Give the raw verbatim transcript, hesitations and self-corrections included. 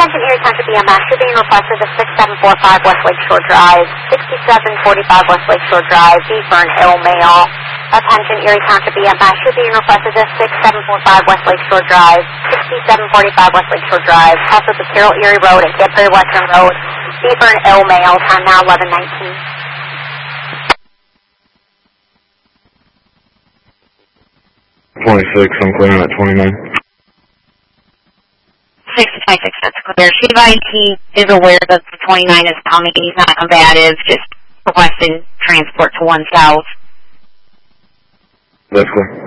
Attention Erie Township E M S, should be requested to six seven four five West Lakeshore Drive, sixty-seven forty-five West Lakeshore Drive, B for an ill male. Attention Erie Township E M S, should be requested to six seven four five West Lakeshore Drive, sixty-seven forty-five West Lakeshore Drive, also to Carroll Erie Road and Gidbury Western Road, B for an ill male, time now eleven nineteen. twenty-six, I'm clearing at twenty-nine. six twenty-six, that's clear. She advised he is aware that the twenty-nine is coming. He's not combative, just requesting transport to one south. That's clear.